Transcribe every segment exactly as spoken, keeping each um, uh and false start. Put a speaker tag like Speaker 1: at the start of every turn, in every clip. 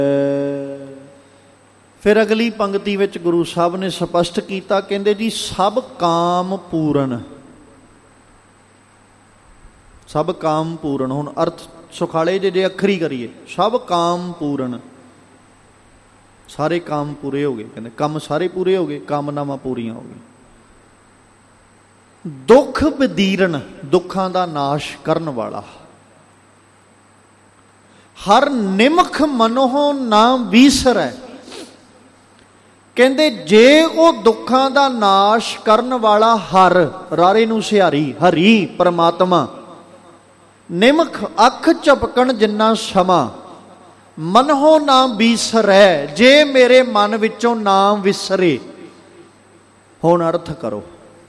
Speaker 1: ਫਿਰ ਅਗਲੀ ਪੰਗਤੀ ਵਿੱਚ ਗੁਰੂ ਸਾਹਿਬ ਨੇ ਸਪਸ਼ਟ ਕੀਤਾ, ਕਹਿੰਦੇ ਜੀ ਸਭ ਕਾਮ ਪੂਰਨ, ਸਭ ਕਾਮ ਪੂਰਨ। ਹੁਣ ਅਰਥ ਸੁਖਾਲੇ ਜੇ ਜੇ ਅੱਖਰੀ ਕਰੀਏ, ਸਭ ਕਾਮ ਪੂਰਨ, ਸਾਰੇ ਕਾਮ ਪੂਰੇ ਹੋ ਗਏ। ਕਹਿੰਦੇ ਕੰਮ ਸਾਰੇ ਪੂਰੇ ਹੋ ਗਏ, ਕਾਮਨਾਵਾਂ ਪੂਰੀਆਂ ਹੋ ਗਈਆਂ। ਦੁੱਖ ਬਦੀਰਨ, ਦੁੱਖਾਂ ਦਾ ਨਾਸ਼ ਕਰਨ ਵਾਲਾ। ਹਰ ਨਿਮਖ ਮਨੋਂ ਨਾ ਵੀਸਰੈ, ਕਹਿੰਦੇ ਜੇ ਉਹ ਦੁੱਖਾਂ ਦਾ ਨਾਸ਼ ਕਰਨ ਵਾਲਾ ਹਰ, ਰਾਰੇ ਨੂੰ ਸਿਹਾਰੀ, ਹਰੀ ਪਰਮਾਤਮਾ, ਨਿਮਖ ਅੱਖ ਝਪਕਣ ਜਿੰਨਾ ਸਮਾਂ, ਮਨੋਂ ਨਾ ਵਿਸਰੈ, ਜੇ ਮੇਰੇ ਮਨ ਵਿੱਚੋਂ ਨਾ ਵਿਸਰੇ। ਹੁਣ ਅਰਥ ਕਰੋ,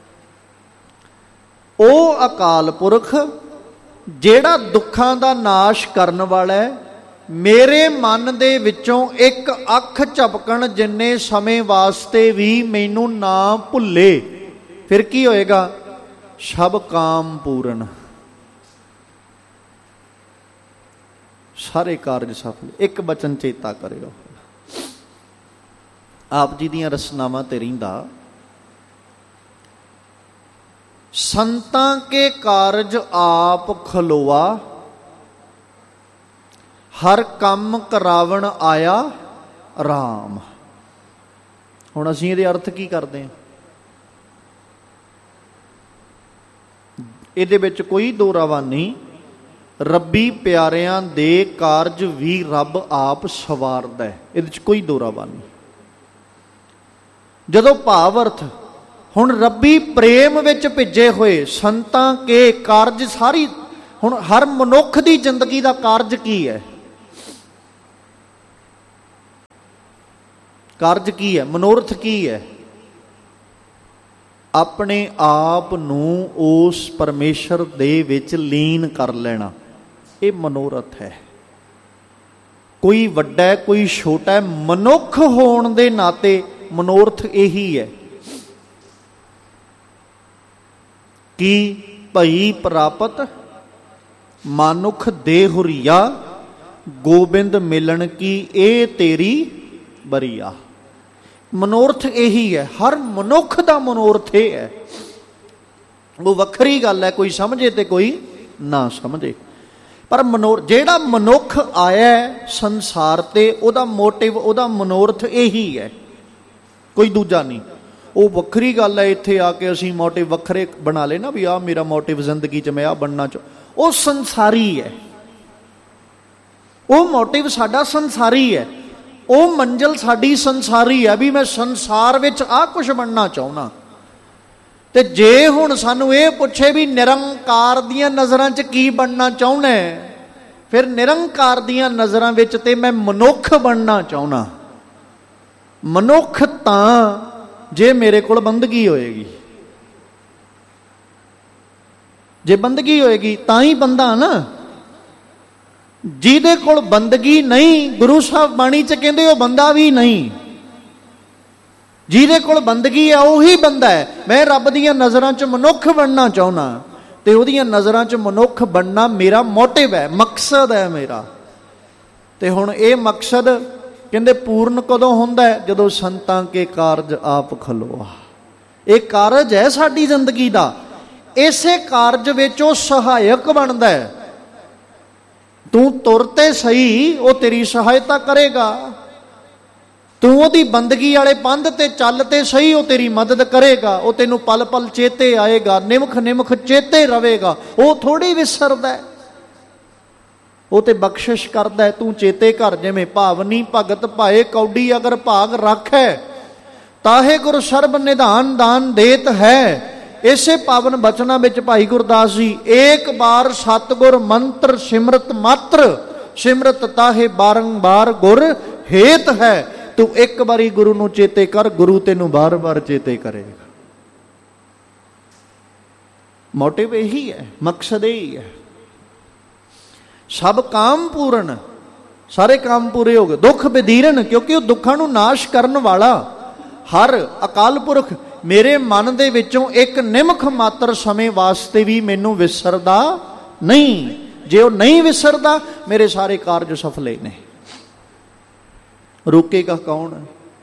Speaker 1: ਉਹ ਅਕਾਲ ਪੁਰਖ ਜਿਹੜਾ ਦੁੱਖਾਂ ਦਾ ਨਾਸ਼ ਕਰਨ ਵਾਲਾ ਹੈ, ਮੇਰੇ ਮਨ ਦੇ ਵਿੱਚੋਂ ਇੱਕ ਅੱਖ ਝਪਕਣ ਜਿੰਨੇ ਸਮੇਂ ਵਾਸਤੇ ਵੀ ਮੈਨੂੰ ਨਾ ਭੁੱਲੇ, ਫਿਰ ਕੀ ਹੋਏਗਾ? ਸਭ ਕਾਮ ਪੂਰਨ, ਸਾਰੇ ਕਾਰਜ ਸਫਲ। ਇੱਕ ਬਚਨ ਚੇਤਾ ਕਰਿਓ, ਆਪ ਜੀ ਦੀਆਂ ਰਸਨਾਵਾਂ ਤੇ ਰਹਿੰਦਾ, ਸੰਤਾਂ ਕੇ ਕਾਰਜ ਆਪ ਖਲੋਆ, ਹਰ ਕੰਮ ਕਰਾਵਣ ਆਇਆ ਰਾਮ। ਹੁਣ ਅਸੀਂ ਇਹਦੇ ਅਰਥ ਕੀ ਕਰਦੇ ਹਾਂ? ਇਹਦੇ ਵਿੱਚ ਕੋਈ ਦੋਰਾਵਾ ਨਹੀਂ, ਰੱਬੀ ਪਿਆਰਿਆਂ ਦੇ ਕਾਰਜ ਵੀ ਰੱਬ ਆਪ ਸਵਾਰਦਾ ਹੈ, ਇਹਦੇ 'ਚ ਕੋਈ ਦੋਰਾਵਾ ਨਹੀਂ। ਜਦੋਂ ਭਾਵ ਅਰਥ, ਹੁਣ ਰੱਬੀ ਪ੍ਰੇਮ ਵਿੱਚ ਭਿੱਜੇ ਹੋਏ ਸੰਤਾਂ ਕੇ ਕਾਰਜ ਸਾਰੀ, ਹੁਣ ਹਰ ਮਨੁੱਖ ਦੀ ਜ਼ਿੰਦਗੀ ਦਾ ਕਾਰਜ ਕੀ ਹੈ? ਕਾਰਜ ਕੀ ਹੈ? ਮਨੋਰਥ ਕੀ ਹੈ? ਆਪਣੇ ਆਪ ਨੂੰ ਉਸ ਪਰਮੇਸ਼ਰ ਦੇ ਵਿੱਚ ਲੀਨ ਕਰ ਲੈਣਾ, ਇਹ ਮਨੋਰਥ ਹੈ। ਕੋਈ ਵੱਡਾ ਕੋਈ ਛੋਟਾ, ਮਨੁੱਖ ਹੋਣ ਦੇ ਨਾਤੇ ਮਨੋਰਥ ਇਹੀ ਹੈ ਕਿ ਭਈ ਪ੍ਰਾਪਤ ਮਾਨੁਖ ਦੇਹੁਰੀਆ, ਗੋਬਿੰਦ ਮਿਲਣ ਕੀ ਇਹ ਤੇਰੀ ਬਰੀਆ। ਮਨੋਰਥ ਇਹੀ ਹੈ, ਹਰ ਮਨੁੱਖ ਦਾ ਮਨੋਰਥ ਇਹ ਹੈ। ਉਹ ਵੱਖਰੀ ਗੱਲ ਹੈ, ਕੋਈ ਸਮਝੇ ਤੇ ਕੋਈ ਨਾ ਸਮਝੇ, ਪਰ ਮਨੋ ਜਿਹੜਾ ਮਨੁੱਖ ਆਇਆ ਸੰਸਾਰ ਤੇ, ਉਹਦਾ ਮੋਟਿਵ, ਉਹਦਾ ਮਨੋਰਥ ਇਹੀ ਹੈ, ਕੋਈ ਦੂਜਾ ਨਹੀਂ। ਉਹ ਵੱਖਰੀ ਗੱਲ ਹੈ ਇੱਥੇ ਆ ਕੇ ਅਸੀਂ ਮੋਟਿਵ ਵੱਖਰੇ ਬਣਾ ਲਏ ਨਾ, ਵੀ ਆਹ ਮੇਰਾ ਮੋਟਿਵ ਜ਼ਿੰਦਗੀ 'ਚ ਮੈਂ ਆਹ ਬਣਨਾ ਚਾਹ, ਉਹ ਸੰਸਾਰੀ ਹੈ। ਉਹ ਮੋਟਿਵ ਸਾਡਾ ਸੰਸਾਰੀ ਹੈ, ਉਹ ਮੰਜ਼ਿਲ ਸਾਡੀ ਸੰਸਾਰੀ ਹੈ, ਵੀ ਮੈਂ ਸੰਸਾਰ ਵਿੱਚ ਆਹ ਕੁਛ ਬਣਨਾ ਚਾਹੁੰਦਾ। ਤੇ ਜੇ ਹੁਣ ਸਾਨੂੰ ਇਹ ਪੁੱਛੇ ਵੀ ਨਿਰੰਕਾਰ ਦੀਆਂ ਨਜ਼ਰਾਂ 'ਚ ਕੀ ਬਣਨਾ ਚਾਹੁੰਦਾ, ਫਿਰ ਨਿਰੰਕਾਰ ਦੀਆਂ ਨਜ਼ਰਾਂ ਵਿੱਚ ਤੇ ਮੈਂ ਮਨੁੱਖ ਬਣਨਾ ਚਾਹੁੰਦਾ। ਮਨੁੱਖ ਤਾਂ ਜੇ ਮੇਰੇ ਕੋਲ ਬੰਦਗੀ ਹੋਏਗੀ, ਜੇ ਬੰਦਗੀ ਹੋਏਗੀ ਤਾਂ ਹੀ ਬੰਦਾ ਨਾ। ਜਿਹਦੇ ਕੋਲ ਬੰਦਗੀ ਨਹੀਂ, ਗੁਰੂ ਸਾਹਿਬ ਬਾਣੀ 'ਚ ਕਹਿੰਦੇ ਉਹ ਬੰਦਾ ਵੀ ਨਹੀਂ। ਜਿਹਦੇ ਕੋਲ ਬੰਦਗੀ ਹੈ ਉਹੀ ਬੰਦਾ ਹੈ। ਮੈਂ ਰੱਬ ਦੀਆਂ ਨਜ਼ਰਾਂ 'ਚ ਮਨੁੱਖ ਬਣਨਾ ਚਾਹੁੰਦਾ, ਤੇ ਉਹਦੀਆਂ ਨਜ਼ਰਾਂ 'ਚ ਮਨੁੱਖ ਬਣਨਾ ਮੇਰਾ ਮੋਟਿਵ ਹੈ, ਮਕਸਦ ਹੈ ਮੇਰਾ। ਤੇ ਹੁਣ ਇਹ ਮਕਸਦ ਕਹਿੰਦੇ ਪੂਰਨ ਕਦੋਂ ਹੁੰਦਾ ਹੈ? ਜਦੋਂ ਸੰਤਾਂ ਕੇ ਕਾਰਜ ਆਪ ਖਲੋਆ। ਇਹ ਕਾਰਜ ਹੈ ਸਾਡੀ ਜ਼ਿੰਦਗੀ ਦਾ, ਇਸੇ ਕਾਰਜ ਵਿੱਚ ਉਹ ਸਹਾਇਕ ਬਣਦਾ ਹੈ। ਤੂੰ ਤੁਰ ਤੇ ਸਹੀ, ਉਹ ਤੇਰੀ ਸਹਾਇਤਾ ਕਰੇਗਾ। ਤੂੰ ਉਹਦੀ ਬੰਦਗੀ ਵਾਲੇ ਪੰਧ ਤੇ ਚੱਲ ਤੇ ਸਹੀ, ਉਹ ਤੇਰੀ ਮਦਦ ਕਰੇਗਾ। ਉਹ ਤੈਨੂੰ ਪਲ ਪਲ ਚੇਤੇ ਆਏਗਾ, ਨਿਮਖ ਨਿਮਖ ਚੇਤੇ ਰਵੇਗਾ। ਉਹ ਥੋੜੀ ਵਿਸਰਦਾ, ਉਹ ਤੇ ਬਖਸ਼ਿਸ਼ ਕਰਦਾ। ਤੂੰ ਚੇਤੇ ਕਰ, ਜਿਵੇਂ ਭਾਵਨੀ ਭਗਤ ਭਾਏ ਕੌਡੀ ਅਗਰ ਭਾਗ ਰੱਖੈ, ਤਾਹੇ ਗੁਰ ਸਰਬ ਨਿਧਾਨ ਦਾਨ ਦੇਤ ਹੈ। ਇਸੇ ਪਾਵਨ ਬਚਨਾਂ ਵਿੱਚ ਭਾਈ ਗੁਰਦਾਸ ਜੀ, ਏਕ ਬਾਰ ਸਤਿਗੁਰ ਮੰਤਰ ਸਿਮਰਤ ਮਾਤਰ, ਸਿਮਰਤ ਤਾਹੇ ਬਾਰੰਬਾਰ ਗੁਰ ਹੇਤ ਹੈ। ਤੂੰ ਇੱਕ ਵਾਰੀ ਗੁਰੂ ਨੂੰ ਚੇਤੇ ਕਰ, ਗੁਰੂ ਤੈਨੂੰ ਬਾਰ ਬਾਰ ਚੇਤੇ ਕਰੇਗਾ। ਮੋਟਿਵ ਇਹੀ ਹੈ, ਮਕਸਦ ਇਹੀ ਹੈ। ਸਭ ਕਾਮ ਪੂਰਨ, ਸਾਰੇ ਕਾਮ ਪੂਰੇ ਹੋ ਗਏ। ਦੁੱਖ ਬਦੀਰਨ, ਕਿਉਂਕਿ ਉਹ ਦੁੱਖਾਂ ਨੂੰ ਨਾਸ਼ ਕਰਨ ਵਾਲਾ ਹਰ ਅਕਾਲ ਪੁਰਖ ਮੇਰੇ ਮਨ ਦੇ ਵਿੱਚੋਂ ਇੱਕ ਨਿਮਖ ਮਾਤਰ ਸਮੇਂ ਵਾਸਤੇ ਵੀ ਮੈਨੂੰ ਵਿਸਰਦਾ ਨਹੀਂ। ਜੇ ਉਹ ਨਹੀਂ ਵਿਸਰਦਾ, ਮੇਰੇ ਸਾਰੇ ਕਾਰਜ ਸਫਲੇ ਨੇ। ਰੋਕੇਗਾ ਕੌਣ?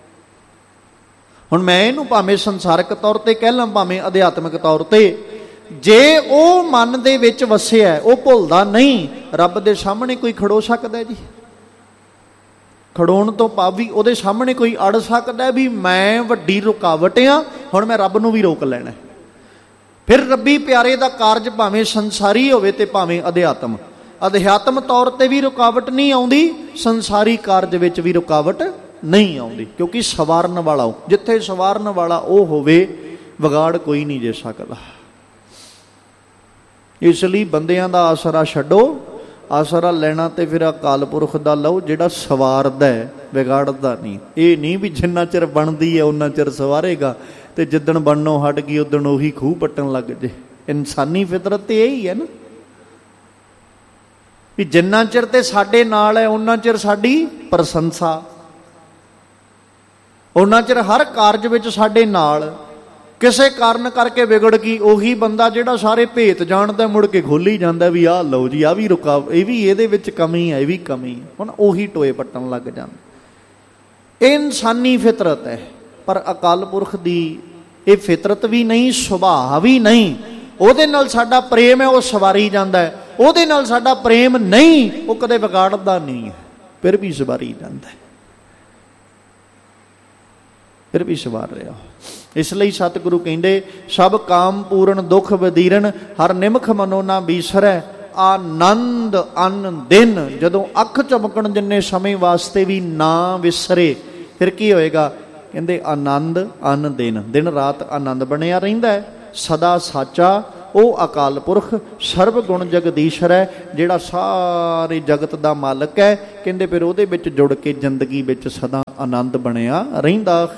Speaker 1: ਹੁਣ ਮੈਂ ਇਹਨੂੰ ਭਾਵੇਂ ਸੰਸਾਰਿਕ ਤੌਰ ਤੇ ਕਹਿ ਲਾਂ, ਭਾਵੇਂ ਅਧਿਆਤਮਿਕ ਤੌਰ ਤੇ, ਜੇ ਉਹ ਮਨ ਦੇ ਵਿੱਚ ਵਸਿਆ, ਉਹ ਭੁੱਲਦਾ ਨਹੀਂ, ਰੱਬ ਦੇ ਸਾਹਮਣੇ ਕੋਈ ਖੜੋ ਸਕਦਾ ਜੀ? ਖੜੋਣ ਤੋਂ ਭਾਵ ਵੀ ਉਹਦੇ ਸਾਹਮਣੇ ਕੋਈ ਅੜ ਸਕਦਾ ਵੀ ਮੈਂ ਵੱਡੀ ਰੁਕਾਵਟ ਆ, ਹੁਣ ਮੈਂ ਰੱਬ ਨੂੰ ਵੀ ਰੋਕ ਲੈਣਾ। ਫਿਰ ਰੱਬੀ ਪਿਆਰੇ ਦਾ ਕਾਰਜ ਭਾਵੇਂ ਸੰਸਾਰੀ ਹੋਵੇ ਤੇ ਭਾਵੇਂ ਅਧਿਆਤਮ, ਅਧਿਆਤਮ ਤੌਰ ਤੇ ਵੀ ਰੁਕਾਵਟ ਨਹੀਂ ਆਉਂਦੀ, ਸੰਸਾਰੀ ਕਾਰਜ ਵਿੱਚ ਵੀ ਰੁਕਾਵਟ ਨਹੀਂ ਆਉਂਦੀ, ਕਿਉਂਕਿ ਸਵਾਰਨ ਵਾਲਾ, ਜਿੱਥੇ ਸਵਾਰਨ ਵਾਲਾ ਉਹ ਹੋਵੇ, ਵਿਗਾੜ ਕੋਈ ਨਹੀਂ ਜੇ ਸਕਦਾ। ਇਸ ਲਈ ਬੰਦਿਆਂ ਦਾ ਆਸਰਾ ਛੱਡੋ, ਆਸਰਾ ਲੈਣਾ ਤੇ ਫਿਰ ਅਕਾਲ ਪੁਰਖ ਦਾ ਲਓ, ਜਿਹੜਾ ਸਵਾਰਦਾ ਵਿਗਾੜਦਾ ਨਹੀਂ। ਇਹ ਨਹੀਂ ਵੀ ਜਿੰਨਾ ਚਿਰ ਬਣਦੀ ਹੈ ਉਹਨਾਂ ਚਿਰ ਸਵਾਰੇਗਾ, ਤੇ ਜਿੱਦਣ ਬਣਨੋਂ ਹਟ ਗਈ ਉਦਣ ਉਹੀ ਖੂਹ ਪੱਟਣ ਲੱਗ ਜੇ। ਇਨਸਾਨੀ ਫਿਤਰਤ ਤੇ ਇਹੀ ਹੈ ਨਾ, ਵੀ ਜਿੰਨਾ ਚਿਰ ਤੇ ਸਾਡੇ ਨਾਲ ਹੈ ਉਹਨਾਂ ਚਿਰ ਸਾਡੀ ਪ੍ਰਸ਼ੰਸਾ, ਉਹਨਾਂ ਚਿਰ ਹਰ ਕਾਰਜ ਵਿੱਚ ਸਾਡੇ ਨਾਲ। ਕਿਸੇ ਕਾਰਨ ਕਰਕੇ ਵਿਗੜ ਗਈ, ਉਹੀ ਬੰਦਾ ਜਿਹੜਾ ਸਾਰੇ ਭੇਤ ਜਾਣਦਾ ਮੁੜ ਕੇ ਖੋਲੀ ਜਾਂਦਾ ਵੀ ਆਹ ਲਓ ਜੀ, ਆਹ ਵੀ ਰੁਕਾ, ਇਹ ਵੀ ਇਹਦੇ ਵਿੱਚ ਕਮੀ ਹੈ, ਇਹ ਵੀ ਕਮੀ ਹੈ, ਹੁਣ ਉਹੀ ਟੋਏ ਪੱਟਣ ਲੱਗ ਜਾਂਦਾ। ਇਹ ਇਨਸਾਨੀ ਫਿਤਰਤ ਹੈ, ਪਰ ਅਕਾਲ ਪੁਰਖ ਦੀ ਇਹ ਫਿਤਰਤ ਵੀ ਨਹੀਂ, ਸੁਭਾਅ ਵੀ ਨਹੀਂ। ਉਹਦੇ ਨਾਲ ਸਾਡਾ ਪ੍ਰੇਮ ਹੈ, ਉਹ ਸਵਾਰੀ ਜਾਂਦਾ ਹੈ। ਉਹਦੇ ਨਾਲ ਸਾਡਾ ਪ੍ਰੇਮ ਨਹੀਂ, ਉਹ ਕਦੇ ਵਿਗਾੜਦਾ ਨਹੀਂ ਹੈ, ਫਿਰ ਵੀ ਸਵਾਰੀ ਜਾਂਦਾ ਹੈ, ਫਿਰ ਵੀ ਸਵਾਰ ਰਿਹਾ। ਇਸ ਲਈ ਸਤਿਗੁਰੂ ਕਹਿੰਦੇ, ਸਭ ਕਾਮ ਪੂਰਨ ਦੁੱਖ ਬਦੀਰਨ, ਹਰ ਨਿਮਖ ਮਨੋ ਨਾ ਬੀਸਰੈ, ਆਨੰਦ ਅਨ ਦਿਨ। ਜਦੋਂ ਅੱਖ ਝਪਕਣ ਜਿੰਨੇ ਸਮੇਂ ਵਾਸਤੇ ਵੀ ਨਾ ਵਿਸਰੇ, ਫਿਰ ਕੀ ਹੋਏਗਾ? ਕਹਿੰਦੇ ਆਨੰਦ ਅਨ ਦਿਨ, ਦਿਨ ਰਾਤ ਆਨੰਦ ਬਣਿਆ ਰਹਿੰਦਾ ਹੈ। ਸਦਾ ਸਾਚਾ ਉਹ ਅਕਾਲ ਪੁਰਖ, ਸਰਬ ਗੁਣ ਜਗਦੀਸ਼ਰ ਹੈ, ਜਿਹੜਾ ਸਾਰੇ ਜਗਤ ਦਾ ਮਾਲਕ ਹੈ। ਕਹਿੰਦੇ ਫਿਰ ਉਹਦੇ ਵਿੱਚ ਜੁੜ ਕੇ ਜ਼ਿੰਦਗੀ ਵਿੱਚ ਸਦਾ ਆਨੰਦ ਬਣਿਆ ਰਹਿੰਦਾ।